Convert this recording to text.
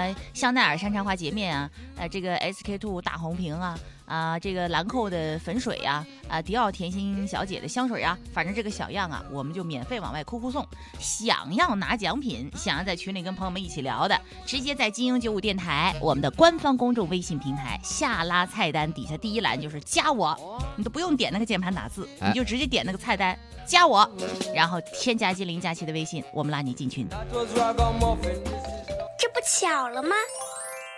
香奈儿山茶花洁面啊，这个 SK-II 大红瓶啊，这个兰蔻的粉水迪奥甜心小姐的香水反正这个小样我们就免费往外哭送。想要拿奖品，想要在群里跟朋友们一起聊的，直接在精英95电台我们的官方公众微信平台下拉菜单底下第一栏就是加我，你都不用点那个键盘打字，你就直接点那个菜单加我，然后添加金玲佳琪的微信，我们拉你进群。 这不巧了吗？